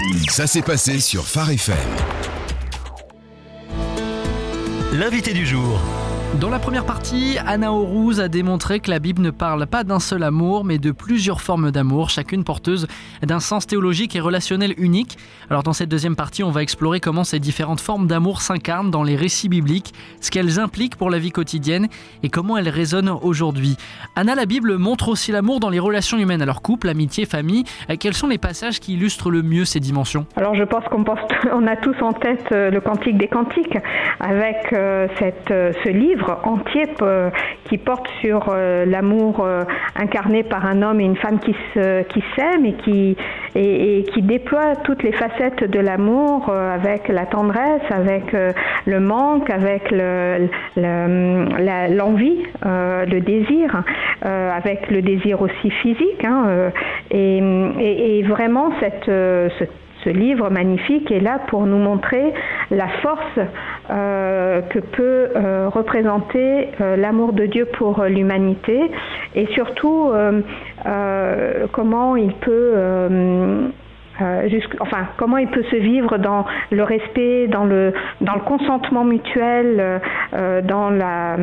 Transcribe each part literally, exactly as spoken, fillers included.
Ça s'est passé sur Phare F M. L'invité du jour. Dans la première partie, Anna Orouz a démontré que la Bible ne parle pas d'un seul amour, mais de plusieurs formes d'amour, chacune porteuse d'un sens théologique et relationnel unique. Alors dans cette deuxième partie, on va explorer comment ces différentes formes d'amour s'incarnent dans les récits bibliques, ce qu'elles impliquent pour la vie quotidienne et comment elles résonnent aujourd'hui. Anna, la Bible montre aussi l'amour dans les relations humaines, alors couple, amitié, famille. Quels sont les passages qui illustrent le mieux ces dimensions ? Alors je pense qu'on pense, on a tous en tête le Cantique des Cantiques, avec euh, cette, euh, ce livre entier euh, qui porte sur euh, l'amour euh, incarné par un homme et une femme qui, se, qui s'aiment et qui, et, et qui déploie toutes les facettes de l'amour euh, avec la tendresse, avec euh, le manque, avec le, le, la, l'envie, euh, le désir, euh, avec le désir aussi physique. Hein, euh, et, et, et vraiment, cette, euh, ce Ce livre magnifique est là pour nous montrer la force euh, que peut euh, représenter euh, l'amour de Dieu pour euh, l'humanité et surtout euh, euh, comment il peut euh, euh, jusqu'- enfin comment il peut se vivre dans le respect, dans le dans le consentement mutuel, euh, dans la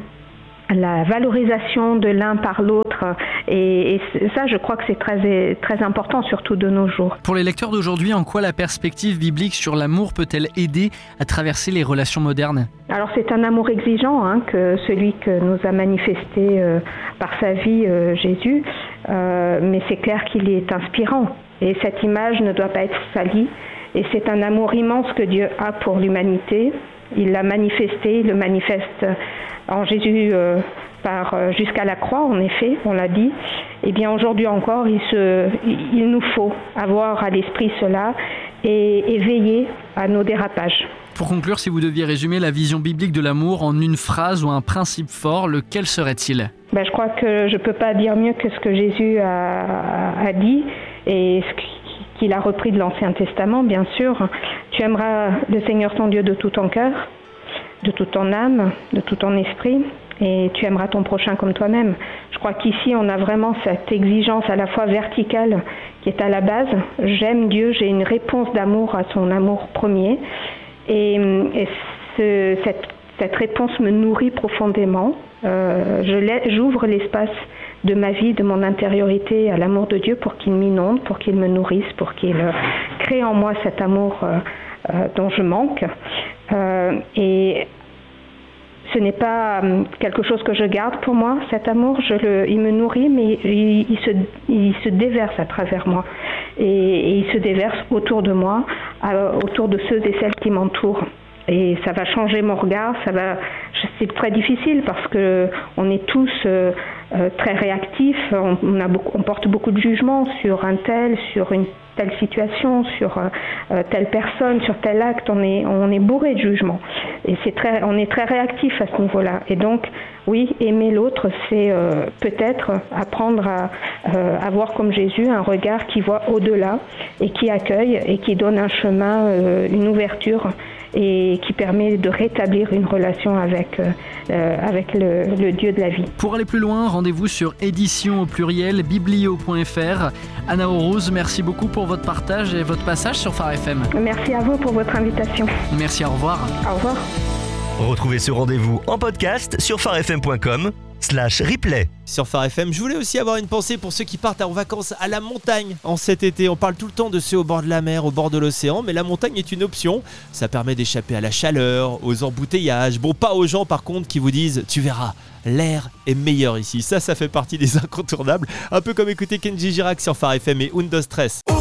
la valorisation de l'un par l'autre et, et ça je crois que c'est très, très important surtout de nos jours. Pour les lecteurs d'aujourd'hui, en quoi la perspective biblique sur l'amour peut-elle aider à traverser les relations modernes ? Alors c'est un amour exigeant, hein, que celui que nous a manifesté euh, par sa vie euh, Jésus, euh, mais c'est clair qu'il est inspirant et cette image ne doit pas être salie et c'est un amour immense que Dieu a pour l'humanité. Il l'a manifesté, il le manifeste en Jésus euh, par, euh, jusqu'à la croix, en effet, on l'a dit. Et bien aujourd'hui encore, il, se, il nous faut avoir à l'esprit cela et, et veiller à nos dérapages. Pour conclure, si vous deviez résumer la vision biblique de l'amour en une phrase ou un principe fort, lequel serait-il ? Ben, je crois que je ne peux pas dire mieux que ce que Jésus a, a dit et ce qu'il a repris de l'Ancien Testament, bien sûr. Tu aimeras le Seigneur ton Dieu de tout ton cœur, de toute ton âme, de tout ton esprit, et tu aimeras ton prochain comme toi-même. Je crois qu'ici, on a vraiment cette exigence à la fois verticale qui est à la base. J'aime Dieu, j'ai une réponse d'amour à son amour premier, et, et ce, cette, cette réponse me nourrit profondément. Euh, je l'ai, j'ouvre l'espace de ma vie, de mon intériorité à l'amour de Dieu pour qu'il m'inonde, pour qu'il me nourrisse, pour qu'il euh, crée en moi cet amour euh, euh, dont je manque. Euh, et ce n'est pas euh, quelque chose que je garde pour moi, cet amour, je le, il me nourrit, mais il, il, se, il se déverse à travers moi. Et, et il se déverse autour de moi, à, autour de ceux et celles qui m'entourent. Et ça va changer mon regard, ça va. C'est très difficile parce que on est tous euh, euh, très réactifs, on, on, a beaucoup, on porte beaucoup de jugement sur un tel, sur une telle situation, sur euh, telle personne, sur tel acte. On est, on est bourré de jugement et c'est très, on est très réactif à ce niveau-là. Et donc, oui, aimer l'autre, c'est euh, peut-être apprendre à euh, avoir comme Jésus un regard qui voit au-delà et qui accueille et qui donne un chemin, euh, une ouverture, et qui permet de rétablir une relation avec, euh, avec le, le Dieu de la vie. Pour aller plus loin, rendez-vous sur édition au pluriel biblio point f r. Anna Orouz, merci beaucoup pour votre partage et votre passage sur Phare F M. Merci à vous pour votre invitation. Merci, au revoir. Au revoir. Retrouvez ce rendez-vous en podcast sur pharefm point com slash replay. Sur Phare F M, je voulais aussi avoir une pensée pour ceux qui partent en vacances à la montagne en cet été. On parle tout le temps de ceux au bord de la mer, au bord de l'océan, mais la montagne est une option. Ça permet d'échapper à la chaleur, aux embouteillages. Bon, pas aux gens par contre qui vous disent « tu verras, l'air est meilleur ici ». Ça, ça fait partie des incontournables. Un peu comme écouter Kenji Girac sur Phare F M et Undo Stress.